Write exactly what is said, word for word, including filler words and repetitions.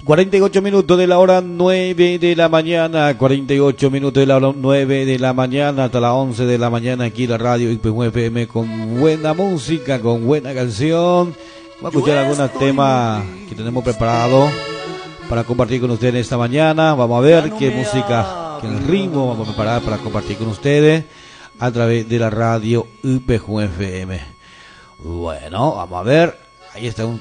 cuarenta y ocho minutos de la hora nueve de la mañana, cuarenta y ocho minutos de la hora nueve de la mañana hasta las once de la mañana aquí en la radio I P U F M con buena música, con buena canción. Vamos a escuchar algunos temas que tenemos preparados para compartir con ustedes esta mañana. Vamos a ver qué música, qué ritmo vamos a preparar para compartir con ustedes a través de la radio I P U F M. Bueno, vamos a ver. Ahí está un